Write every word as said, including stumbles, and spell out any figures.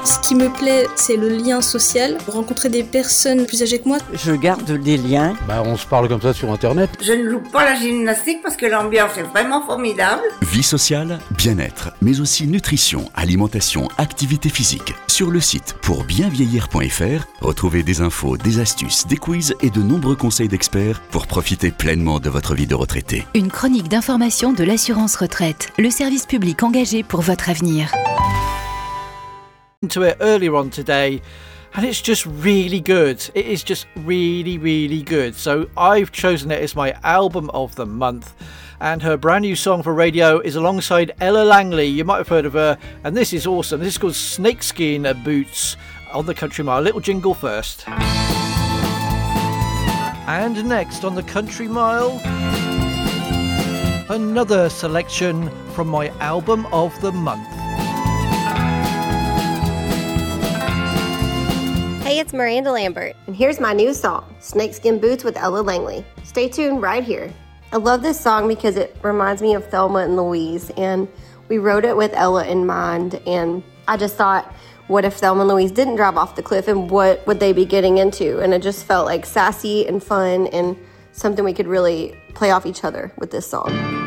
Ce qui me plaît, c'est le lien social, rencontrer des personnes plus âgées que moi. Je garde des liens. Bah, on se parle comme ça sur Internet. Je ne loupe pas la gymnastique parce que l'ambiance est vraiment formidable. Vie sociale, bien-être, mais aussi nutrition, alimentation, activité physique. Sur le site pour bien vieillir point f r, retrouvez des infos, des astuces, des quiz et de nombreux conseils d'experts pour profiter pleinement de votre vie de retraité. Une chronique d'information de l'assurance retraite, le service public engagé pour votre avenir. To it earlier on today, and it's just really good. It is just really, really good. So I've chosen it as my album of the month, and her brand new song for radio is alongside Ella Langley. You might have heard of her, and this is awesome. This is called Snakeskin Boots on the Country Mile. A little jingle first. And next on the Country Mile, another selection from my album of the month. Hey, it's Miranda Lambert, and here's my new song, Snakeskin Boots with Ella Langley. Stay tuned right here. I love this song because it reminds me of Thelma and Louise, and we wrote it with Ella in mind, and I just thought, what if Thelma and Louise didn't drive off the cliff, and what would they be getting into? And it just felt like sassy and fun and something we could really play off each other with this song.